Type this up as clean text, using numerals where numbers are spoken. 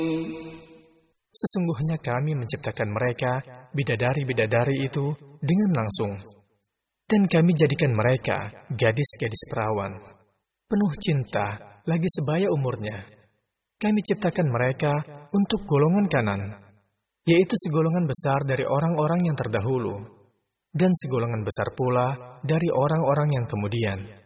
Sesungguhnya kami menciptakan mereka, bidadari-bidadari itu, dengan langsung. Dan kami jadikan mereka gadis-gadis perawan, penuh cinta, lagi sebaya umurnya. Kami ciptakan mereka untuk golongan kanan, yaitu segolongan besar dari orang-orang yang terdahulu, dan segolongan besar pula dari orang-orang yang kemudian.